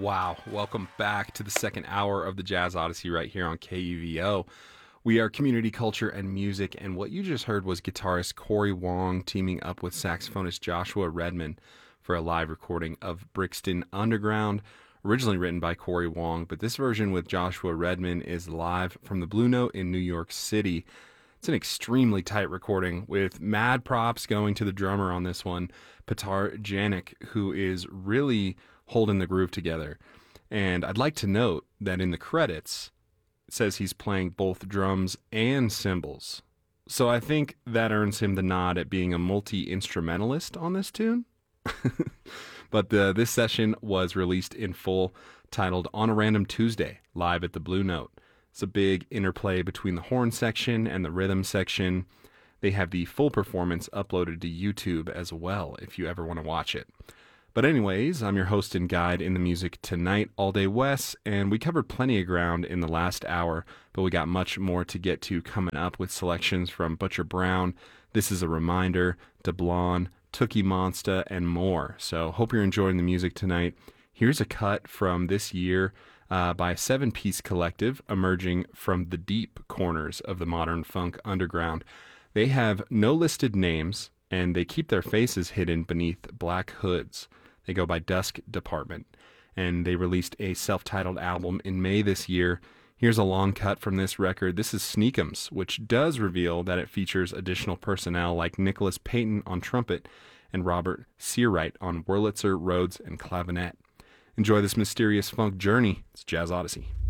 Wow. Welcome back to the second hour of the Jazz Odyssey right here on KUVO. We are community culture and music, and what you just heard was guitarist Corey Wong teaming up with saxophonist Joshua Redman for a live recording of Brixton Underground, originally written by Corey Wong, but this version with Joshua Redman is live from the Blue Note in New York City. It's an extremely tight recording with mad props going to the drummer on this one, Petar Janik, who is really holding the groove together. And I'd like to note that in the credits, it says he's playing both drums and cymbals. So I think that earns him the nod at being a multi-instrumentalist on this tune. But this session was released in full, titled On a Random Tuesday, live at the Blue Note. It's a big interplay between the horn section and the rhythm section. They have the full performance uploaded to YouTube as well, if you ever want to watch it. But anyways, I'm your host and guide in the music tonight, All Day Wes, and we covered plenty of ground in the last hour, but we got much more to get to coming up with selections from Butcher Brown, This Is a Reminder, DeBlon, Tookie Monster, and more. So hope you're enjoying the music tonight. Here's a cut from this year by a 7-piece collective emerging from the deep corners of the modern funk underground. They have no listed names, and they keep their faces hidden beneath black hoods. They go by Dusk Department, and they released a self-titled album in May this year. Here's a long cut from this record. This is Sneakums, which does reveal that it features additional personnel like Nicholas Payton on trumpet and Robert Searwright on Wurlitzer, Rhodes, and clavinet. Enjoy this mysterious funk journey. It's Jazz Odyssey.